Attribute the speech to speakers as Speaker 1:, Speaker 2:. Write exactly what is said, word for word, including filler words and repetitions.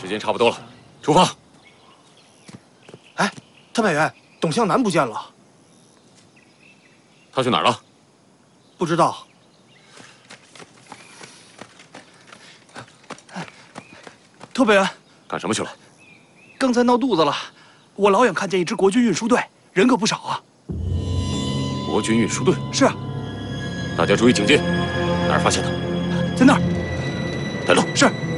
Speaker 1: 间差不多了，出发。
Speaker 2: 哎，特派员，董向南不见了，
Speaker 1: 他去哪儿了？
Speaker 2: 不知道。特派员，
Speaker 1: 干什么去了？
Speaker 2: 刚才闹肚子了，我老远看见一支国军运输队，人可不少啊。
Speaker 1: 国军运输队？
Speaker 2: 是啊。
Speaker 1: 大家注意警戒，哪儿发现的？
Speaker 2: 在那儿。
Speaker 1: 带路。
Speaker 2: 是。